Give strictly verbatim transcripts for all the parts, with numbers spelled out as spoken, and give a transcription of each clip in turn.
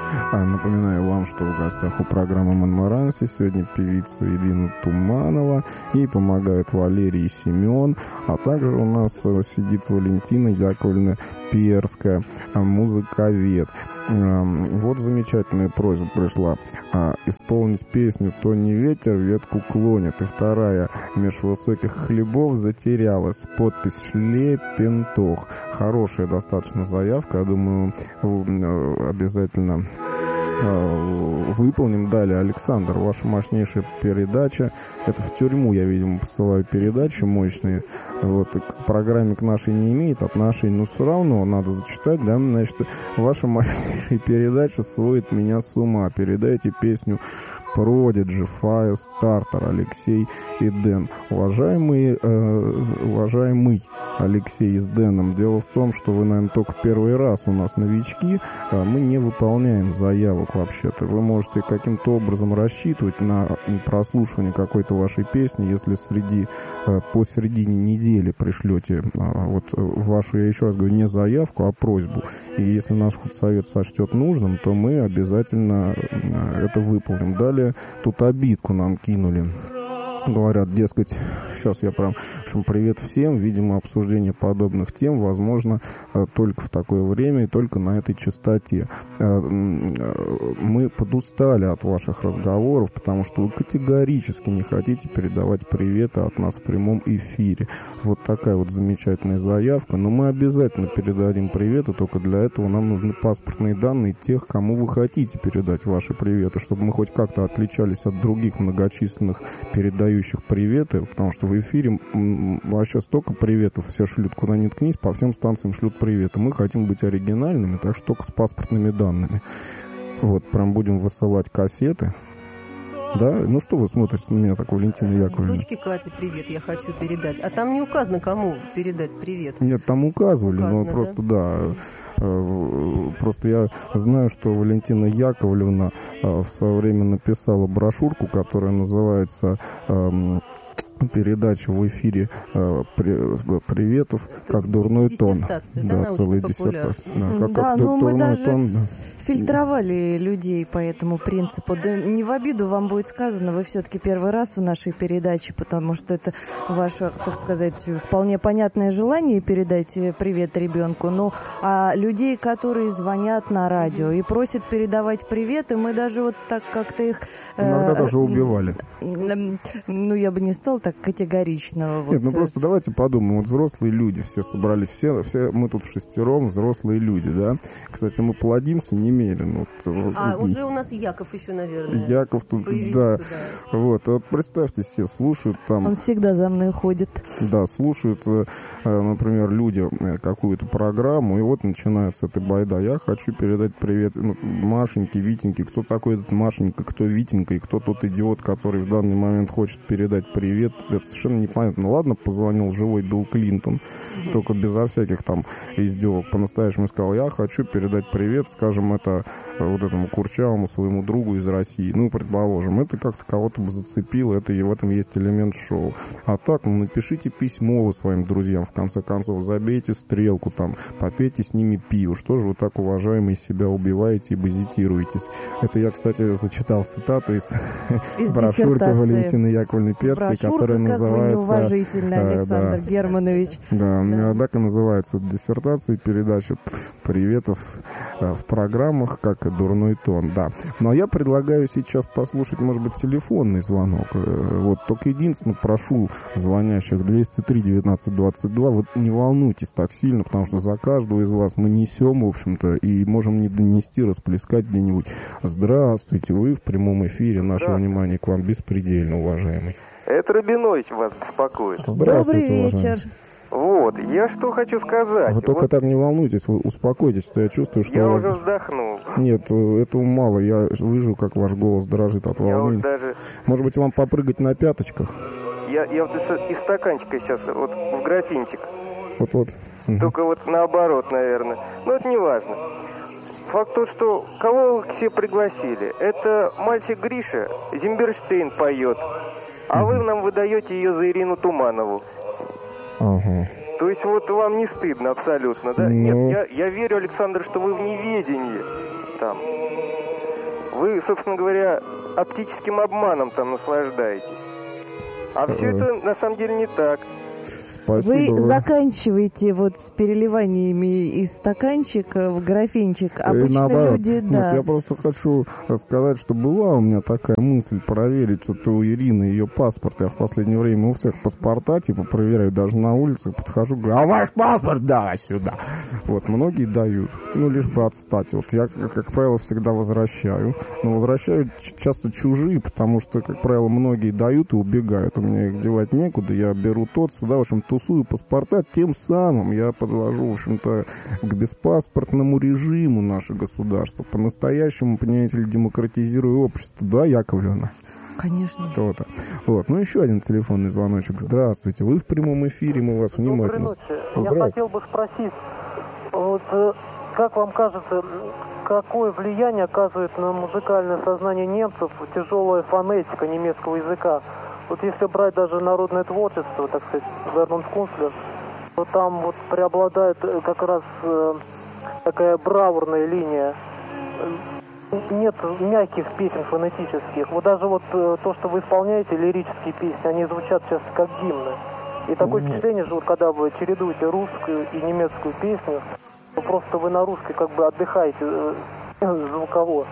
Напоминаю вам, что в гостях у программы «Монмаранси» сегодня певица Ирина Туманова, ей помогает Валерий Семен, а также у нас сидит Валентина Яковлевна Перская, музыковед. Вот замечательная просьба пришла исполнить песню «То не ветер ветку клонит», и вторая «Меж высоких хлебов затерялась», подпись Шлепентох. Хорошая достаточно заявка, я думаю, обязательно выполним. Далее, Александр, ваша мощнейшая передача. Это в тюрьму я, видимо, посылаю передачи мощные. Вот, к программе к нашей не имеет отношения, но все равно надо зачитать, да, значит, ваша мощнейшая передача сводит меня с ума. Передайте песню Prodigy, Firestarter, Алексей и Дэн. Уважаемый, э, уважаемый Алексей с Дэном, дело в том, что вы, наверное, только первый раз у нас новички, а мы не выполняем заявок вообще-то. Вы можете каким-то образом рассчитывать на прослушивание какой-то вашей песни, если среди, э, посередине недели пришлете э, вот вашу, я еще раз говорю, не заявку, а просьбу. И если наш худсовет сочтет нужным, то мы обязательно э, это выполним. Далее тут обидку нам кинули. Говорят, дескать, сейчас я прям, в общем, привет всем. Видимо, обсуждение подобных тем возможно только в такое время и только на этой частоте. Мы подустали от ваших разговоров, потому что вы категорически не хотите передавать приветы от нас в прямом эфире. Вот такая вот замечательная заявка. Но мы обязательно передадим приветы, только для этого нам нужны паспортные данные тех, кому вы хотите передать ваши приветы, чтобы мы хоть как-то отличались от других многочисленных передающих приветы, потому что в эфире вообще столько приветов все шлют, куда ни ткнись, по всем станциям шлют приветы. Мы хотим быть оригинальными, так что только с паспортными данными. Вот, прям будем высылать кассеты. Да? Ну что вы смотрите на меня так, Валентина Яковлевна? Дочке Кате привет я хочу передать. А там не указано, кому передать привет. Нет, там указывали, указано, но просто, да? да, просто я знаю, что Валентина Яковлевна в свое время написала брошюрку, которая называется «Передача в эфире э, при, приветов, это как дурной тон». Да, да, целая диссертация. Да, как, да, как ну мы даже тон, да. фильтровали людей по этому принципу. Да не в обиду вам будет сказано, вы все-таки первый раз в нашей передаче, потому что это ваше, так сказать, вполне понятное желание передать привет ребенку. Ну, а людей, которые звонят на радио и просят передавать приветы, мы даже вот так как-то их... Иногда э, даже убивали. Ну, я бы не стала так категорично. Нет, вот. ну просто давайте подумаем. Вот взрослые люди все собрались, все, все мы тут в шестером, взрослые люди, да. Кстати, мы плодимся немерено. Вот, а вот, уже у нас Яков еще, наверное. Яков тут, да. да. Вот, вот представьте, все слушают там. Он всегда за мной ходит. Да, слушают, например, люди какую-то программу, и вот начинается эта байда. Я хочу передать привет ну, Машеньке, Витеньке. Кто такой этот Машенька, кто Витенька, и кто тот идиот, который в данный момент хочет передать привет. Это совершенно непонятно. Ну, ладно, позвонил живой Билл Клинтон, mm-hmm. только безо всяких там издевок. По-настоящему сказал, я хочу передать привет, скажем, это вот этому курчавому своему другу из России. Ну, предположим, это как-то кого-то бы зацепило, это и в этом есть элемент шоу. А так, ну, напишите письмо вы своим друзьям, в конце концов, забейте стрелку там, попейте с ними пиво. Что же вы так, уважаемые, себя убиваете и базитируетесь? Это я, кстати, зачитал цитату из, из брошюрки Валентины Яковлевны Перской, которая называется... Уважительно, Александр да, Германович. Да, да, так и называется диссертация, передача приветов в программах, как и дурной тон, да. Ну, а я предлагаю сейчас послушать, может быть, телефонный звонок. Вот, только единственное, прошу звонящих двести три девятнадцать двадцать два, вот не волнуйтесь так сильно, потому что за каждого из вас мы несем, в общем-то, и можем не донести, расплескать где-нибудь. Здравствуйте, вы в прямом эфире, наше да. внимание к вам беспредельно, уважаемый. Это Рабинович вас беспокоит. Здравствуйте, Добрый вечер. Уважаемый. Вот, я что хочу сказать. Вы только вот... так не волнуйтесь, вы успокойтесь, что я чувствую, что... Я вас... уже вздохнул. Нет, этого мало, я вижу, как ваш голос дрожит от волнения. Я даже... Может быть, вам попрыгать на пяточках? Я, я вот из, из стаканчика сейчас, вот в графинчик. Вот-вот. Только вот наоборот, наверное. Но это не важно. Факт тот, что кого вы все пригласили? Это мальчик Гриша, Зимберштейн поет. А вы нам выдаете ее за Ирину Туманову. Ага. То есть вот вам не стыдно абсолютно, да? Ну... Нет, я, я верю, Александр, что вы в неведении. там. Вы, собственно говоря, оптическим обманом там наслаждаетесь. А все это на самом деле не так. Вы, вы заканчиваете вот с переливаниями из стаканчика в графинчик. Обычно люди, да. Нет, я просто хочу сказать, что была у меня такая мысль проверить, что у Ирины ее паспорт. Я в последнее время у всех паспорта, типа, проверяю, даже на улице подхожу, говорю, а ваш паспорт давай сюда. Вот, многие дают, ну, лишь бы отстать. Вот я, как правило, всегда возвращаю. Но возвращаю часто чужие, потому что, как правило, многие дают и убегают. У меня их девать некуда, я беру тот, сюда, в общем, тусую паспорта, тем самым я подвожу, в общем-то, к беспаспортному режиму наше государство. По-настоящему, понимаете ли, демократизирую общество. Да, Яковлевна? Конечно. То-то. Вот. Ну, еще один телефонный звоночек. Здравствуйте. Вы в прямом эфире, мы вас внимательно... Доброй ночи. Я хотел бы спросить, вот, как вам кажется, какое влияние оказывает на музыкальное сознание немцев тяжелая фонетика немецкого языка? Вот если брать даже народное творчество, так сказать, Вернон Кунстлер, то там вот преобладает как раз э, такая бравурная линия. Нет мягких песен фонетических. Вот даже вот э, то, что вы исполняете, лирические песни, они звучат сейчас как гимны. И такое впечатление, что вот когда вы чередуете русскую и немецкую песню, то просто вы на русской как бы отдыхаете э, звуково.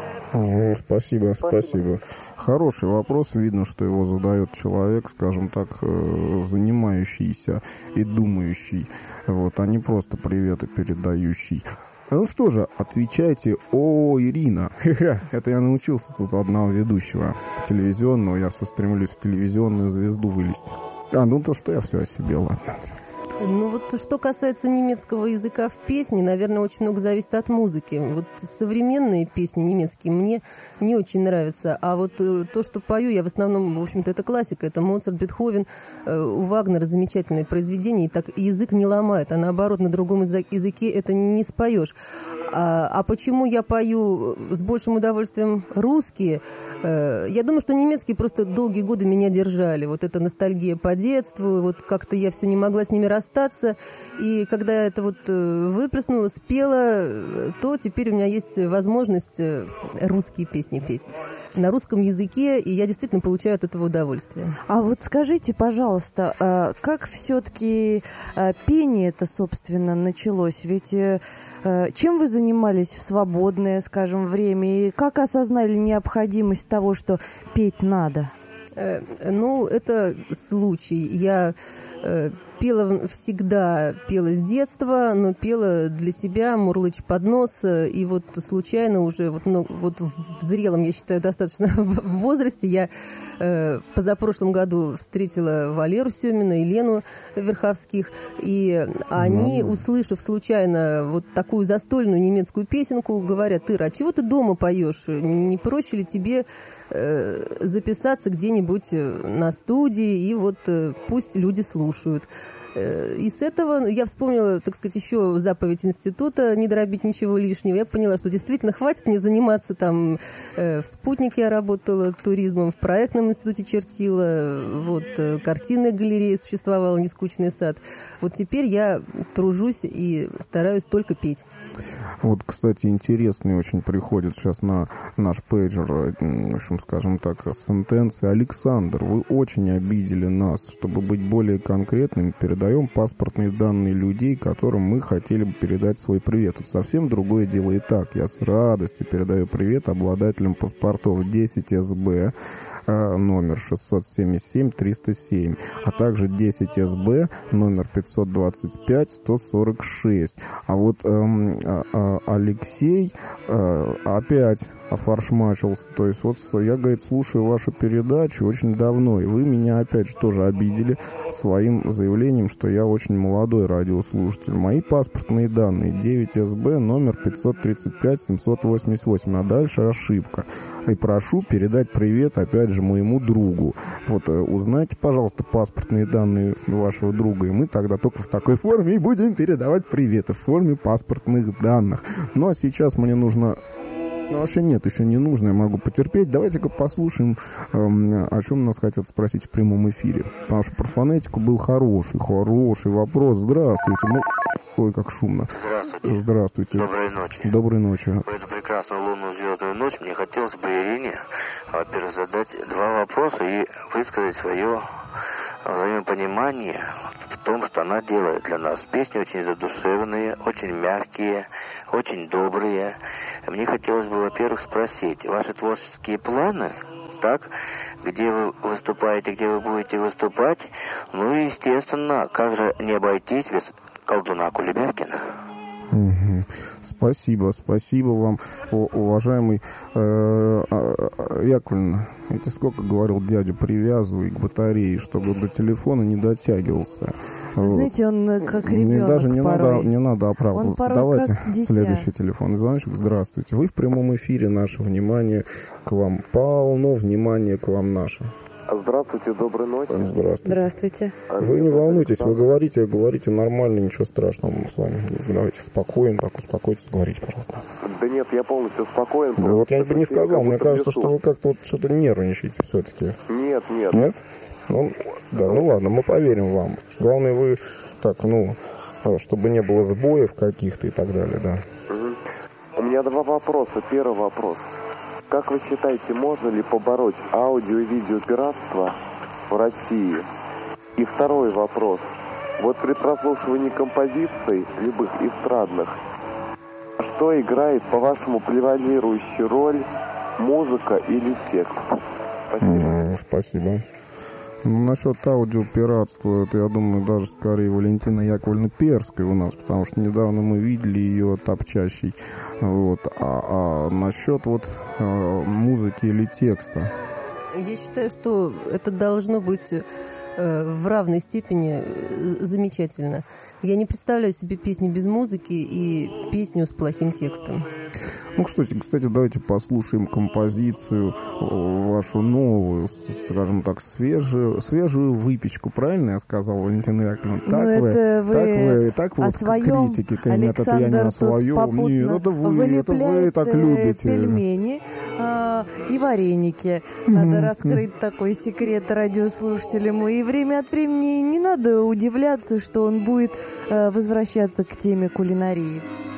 О, спасибо, спасибо, спасибо. Хороший вопрос. Видно, что его задает человек, скажем так, занимающийся и думающий. Вот, а не просто приветы передающий. Ну что же, отвечайте. О, Ирина. Это я научился тут одного ведущего телевизионного. Я все стремлюсь в телевизионную звезду вылезть. А, ну то что я все о себе, ладно. Ну вот что касается немецкого языка в песне, наверное, очень много зависит от музыки. Вот современные песни немецкие мне не очень нравятся, а вот э, то, что пою, я в основном, в общем-то, это классика, это Моцарт, Бетховен, э, у Вагнера замечательные произведения, и так язык не ломает, а наоборот, на другом языке это не споешь. А, а почему я пою с большим удовольствием русские? Э, я думаю, что немецкие просто долгие годы меня держали. Вот эта ностальгия по детству, вот как-то я все не могла с ними расстаться. И когда я это вот выплеснула, спела, то теперь у меня есть возможность русские песни петь на русском языке, и я действительно получаю от этого удовольствие. А вот скажите, пожалуйста, как все-таки пение это, собственно, началось? Ведь чем вы занимались в свободное, скажем, время, и как осознали необходимость того, что петь надо? Ну, это случай. Я пела всегда, пела с детства, но пела для себя, мурлыча под нос. И вот случайно уже, вот, ну, вот в зрелом, я считаю, достаточно в возрасте, я э, позапрошлом году встретила Валеру Семина и Лену Верховских. И они, mm-hmm. услышав случайно вот такую застольную немецкую песенку, говорят: Ира, а чего ты дома поешь? Не проще ли тебе записаться где-нибудь на студии, и вот пусть люди слушают. И с этого я вспомнила, так сказать, еще заповедь института «Не дробить ничего лишнего». Я поняла, что действительно хватит мне заниматься там. В «Спутнике» я работала туризмом, в проектном институте чертила, вот, картинная галерея существовала, «Нескучный сад». Вот теперь я тружусь и стараюсь только петь. Вот, кстати, интересный очень приходит сейчас на наш пейджер, в общем, скажем так, сентенция. Александр, вы очень обидели нас. Чтобы быть более конкретными, передаем паспортные данные людей, которым мы хотели бы передать свой привет. Это совсем другое дело. Итак, я с радостью передаю привет обладателям паспортов десять эс бэ, номер шестьсот семьдесят семь триста семь, а также десять эс бэ, номер пятьсот двадцать пять сто сорок шесть. А вот эм, а, Алексей а, опять офаршмачился. То есть вот я, говорит, слушаю вашу передачу очень давно, и вы меня опять же тоже обидели своим заявлением, что я очень молодой радиослушатель. Мои паспортные данные девять эс бэ, номер пятьсот тридцать пять семьсот восемьдесят восемь, а дальше ошибка. И прошу передать привет опять же моему другу. Вот узнайте, пожалуйста, паспортные данные вашего друга, и мы тогда только в такой форме и будем передавать приветы в форме паспортных данных. Ну а сейчас мне нужно... Ну, вообще нет, еще не нужно, я могу потерпеть. Давайте-ка послушаем, эм, о чем нас хотят спросить в прямом эфире. Потому что про фонетику был хороший, хороший вопрос. Здравствуйте. Ну... Ой, как шумно. Здравствуйте. Здравствуйте. Доброй ночи. Доброй ночи. В эту прекрасную лунную звездную ночь мне хотелось бы Ирине, во-первых, задать два вопроса и высказать свое взаимопонимание в том, что она делает для нас. Песни очень задушевные, очень мягкие, очень добрые. Мне хотелось бы, во-первых, спросить, ваши творческие планы, так, где вы выступаете, где вы будете выступать, ну и, естественно, как же не обойтись без колдуна Кулебякина. Угу. Спасибо, спасибо вам, уважаемый э, Яковлевна. Эти сколько говорил дядя, привязывай к батарее, чтобы до телефона не дотягивался. Знаете, вот. Он как ребенок Даже не порой. надо, не надо оправдываться. Давайте следующий телефон. Звоночек, здравствуйте. Вы в прямом эфире, наше внимание к вам полно, внимание к вам наше. Здравствуйте, доброй ночи. Здравствуйте. Здравствуйте. Вы не волнуйтесь, вы говорите, говорите нормально, ничего страшного мы с вами. Давайте спокойно, так успокойтесь, говорите, пожалуйста. Да нет, я полностью спокоен. Да вот я бы не сказал, мне кажется, что вы как-то вот что-то нервничаете все-таки. Нет, нет. Нет? Ну, да, ну ладно, мы поверим вам. Главное, вы так, ну, чтобы не было сбоев каких-то и так далее, да. Угу. У меня два вопроса. Первый вопрос. Как вы считаете, можно ли побороть аудио- и видеопиратство в России? И второй вопрос. Вот при прослушивании композиций, любых эстрадных, что играет, по-вашему, превалирующую роль, музыка или текст? Спасибо. Mm, спасибо. Ну, насчет аудиопиратства, это, я думаю, даже скорее Валентина Яковлевна Перская у нас, потому что недавно мы видели ее топчащей. Вот. А, а насчет вот а, музыки или текста? Я считаю, что это должно быть э, в равной степени замечательно. Я не представляю себе песни без музыки и песню с плохим текстом. Ну, кстати, кстати, давайте послушаем композицию вашу новую, скажем так, свежую, свежую выпечку. Правильно я сказал, Валентина Яковлевна? Так ну, вы, вы так вы, так вы о вот своем, критики, нет, это я не о своем. Нет, это вы, это вы так любите. Пельмени а, и вареники. Надо раскрыть такой секрет радиослушателям. И время от времени не надо удивляться, что он будет а, возвращаться к теме кулинарии.